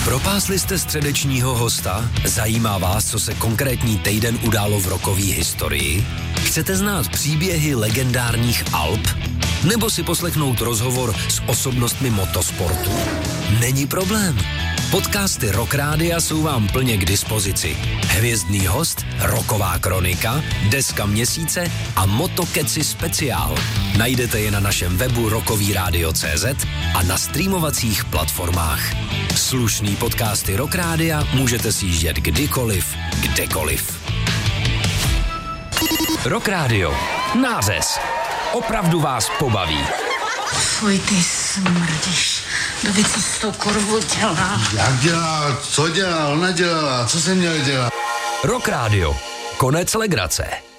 Propásli jste středečního hosta? Zajímá vás, co se konkrétní týden událo v rockové historii? Chcete znát příběhy legendárních Alp? Nebo si poslechnout rozhovor s osobnostmi motosportu? Není problém. Podcasty Rock Rádia jsou vám plně k dispozici. Hvězdný host, rocková kronika, deska měsíce a Motokeci speciál. Najdete je na našem webu rockovyradio.cz a na streamovacích platformách. Slušný podcasty Rock Rádia můžete sjíždět kdykoliv, kdekoliv. Rock Radio. Nářez. Opravdu vás pobaví. Fuj, ty smrdíš. David, co s tou korvou dělá? Jak dělá? Co dělá? Ona dělala? Co jsem měl dělat? Rock Radio. Konec legrace.